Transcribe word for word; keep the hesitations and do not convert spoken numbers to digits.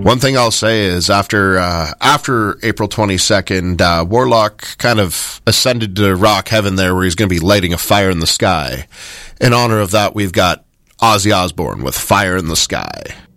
One thing I'll say is after uh, after April twenty-second, uh, Warlock kind of ascended to rock heaven there where he's going to be lighting a fire in the sky. In honor of that, we've got Ozzy Osbourne with Fire in the Sky.